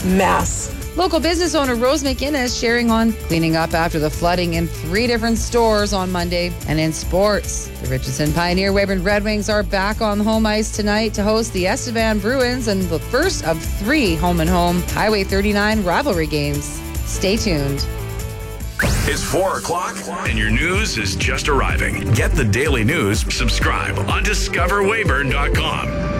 mess. Local business owner Rose McInnes sharing on cleaning up after the flooding in 3 different stores on Monday. And in sports, the Richardson Pioneer Weyburn Red Wings are back on home ice tonight to host the Estevan Bruins in the first of 3 home-and-home Highway 39 rivalry games. Stay tuned. It's 4 o'clock and your news is just arriving. Get the daily news, subscribe on discoverweyburn.com.